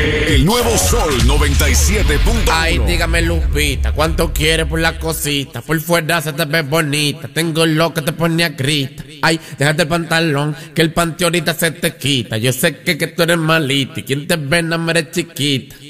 El nuevo Sol 97.1. Ay, dígame, Lupita, ¿cuánto quieres por la cosita? Por fuera se te ve bonita, tengo lo que te pone a grita. Ay, déjate el pantalón, que el panty ahorita se te quita. Yo sé que tú eres malita y quien te ve no eres chiquita.